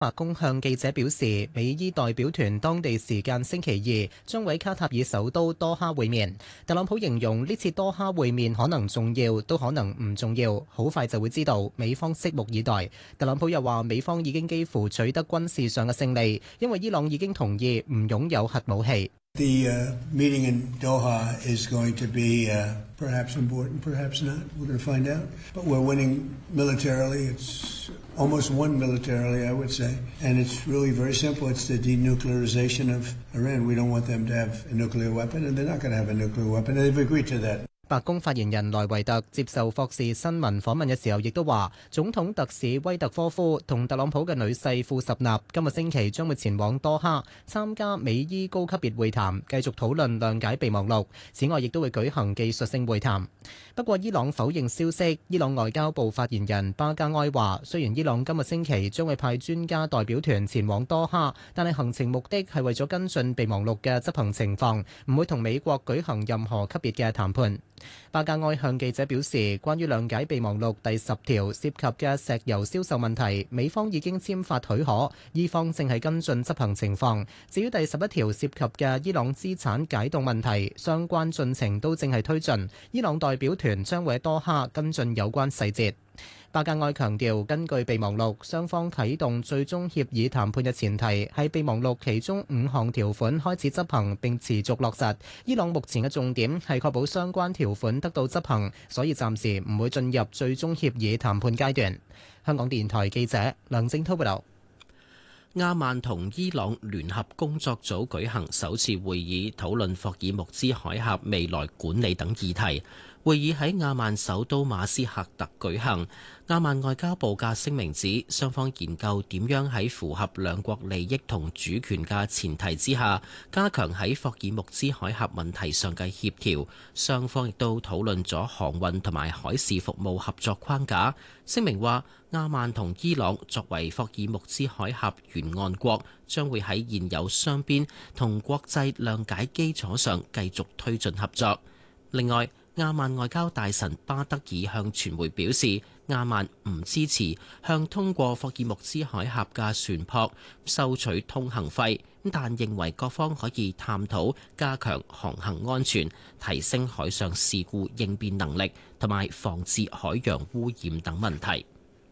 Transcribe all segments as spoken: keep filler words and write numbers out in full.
白宮向記者表示，美伊代表團當地時間星期二將喺卡塔爾首都多哈會面。特朗普形容呢次多哈會面可能重要，都可能唔重要，好快就會知道，美方拭目以待。特朗普又話，美方已經幾乎取得軍事上嘅勝利，因為伊朗已經同意唔擁有核武器。 The uh, meeting in Doha is going to be uh, perhaps important, perhaps not. We're going to find out. But we're winning militarily. It's almost won militarily, I would say. And it's really very simple. It's the denuclearization of Iran. We don't want them to have a nuclear weapon, and they're not going to have a nuclear weapon. And they've agreed to that. 白宮發言人萊維特接受霍士新聞訪問嘅時候，亦都話，總統特使威特科夫同特朗普嘅女婿庫什納今個星期將會前往多哈參加美伊高級別會談，繼續討論諒解備忘錄。此外，亦都會舉行技術性會談。不過，伊朗否認消息。伊朗外交部發言人巴加埃話，雖然伊朗今個星期將會派專家代表團前往多哈，但係行程目的係為咗跟進備忘錄嘅執行情況，唔會同美國舉行任何級別嘅談判。巴加埃向記者表示，關於諒解備忘錄第十條涉及嘅石油銷售問題，美方已經簽發許可，伊方正係跟進執行情況。至於第十一條涉及嘅伊朗資產解凍問題，相關進程都正係推進，伊朗代表團將會喺多哈跟進有關細節。巴加埃強調，根據備忘錄，雙方啟動最終協議談判嘅前提係備忘錄其中五項條款開始執行並持續落實。伊朗目前嘅重點係確保相關條款得到執行，所以暫時唔會進入最終協議談判階段。香港電台記者梁正滔報道。 亞曼同伊朗聯合工作組舉行首次會議，討論霍爾木茲海峽未來管理等議題。會議喺亞曼首都馬斯喀特舉行。亞曼外交部嘅聲明指，雙方研究點樣喺符合兩國利益同主權嘅前提之下，加強喺霍爾木茲海峽問題上嘅協調。雙方亦都討論咗航運同埋海事服務合作框架。聲明話，亞曼同伊朗作為霍爾木茲海峽沿岸國，將會喺現有雙邊同國際諒解基礎上繼續推進合作。另外，亞曼外交大臣巴德爾向傳媒表示，亞曼唔支持向通過霍爾木茲海峽嘅船舶收取通行費，但認為各方可以探討加強航行安全、提升海上事故應變能力同埋防治海洋污染等問題。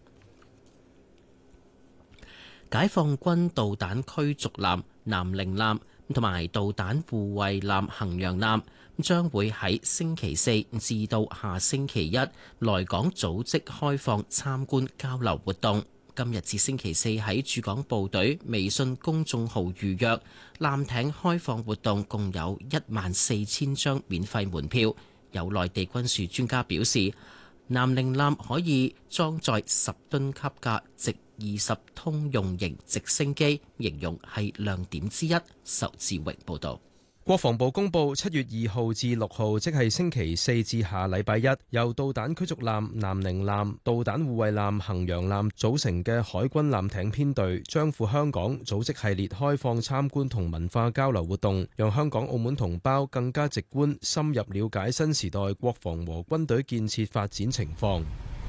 解放軍導彈驅逐艦南寧艦同埋導彈護衛艦衡陽艦將會喺星期四至到下星期一來港組織開放參觀交流活動。今日至星期四喺駐港部隊微信公眾號預約艦艇開放活動，共有一萬四千張免費門票。有內地軍事專家表示，南寧艦可以裝載十噸級嘅直二十通用型直升機，形容係亮點之一。仇志榮報導。 國防部公布，七月二號至六號，即係星期四至下禮拜一，由導彈驅逐艦南寧艦、導彈護衛艦衡陽艦組成嘅海軍艦艇編隊，將赴香港組織系列開放參觀同文化交流活動，讓香港澳門同胞更加直觀深入了解新時代國防和軍隊建設發展情況。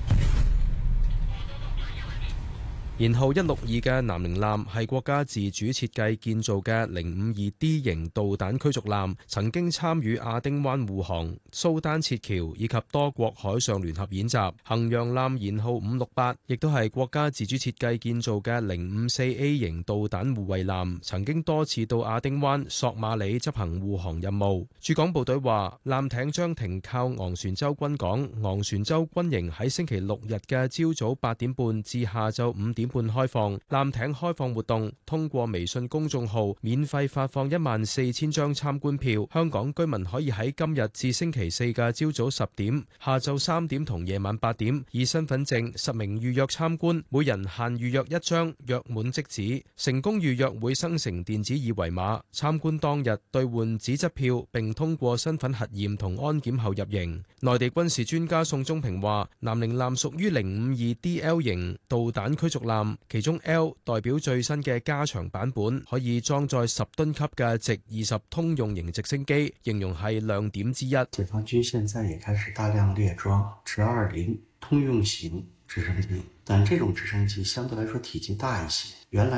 舷號一六二嘅南寧艦係國家自主設計建造嘅零五二 D 型導彈驅逐艦，曾經參與亞丁灣護航、蘇丹撤僑以及多國海上聯合演習。衡陽艦舷號五六八亦都係國家自主設計建造嘅零五四 A 型導彈護衛艦，曾經多次到亞丁灣、索馬里執行護航任務。駐港部隊話，艦艇將停靠昂船洲軍港，昂船洲軍營喺星期六日嘅朝早八點半至下晝五點半開放。艦艇開放活動通過微信公眾號免費發放一萬四千張參觀票，香港居民可以喺今日至星期四嘅朝早十點、下晝三點同夜晚八點以身份證實名預約參觀，每人限預約一張，約滿即止。成功預約會生成電子二維碼，參觀當日兌換紙質票並通過身份核驗同安檢後入營。內地軍事專家宋忠平話，南寧艦屬於零五二 D L 型導彈驅逐艦，其中 L 代表最新嘅加長版本，可以裝載十噸級嘅直二十通用型直升機，形容係亮點之一。 解放軍現在也開始大量列裝直二零通用型直升機，但這種直升機相對來說體積大一些， 原來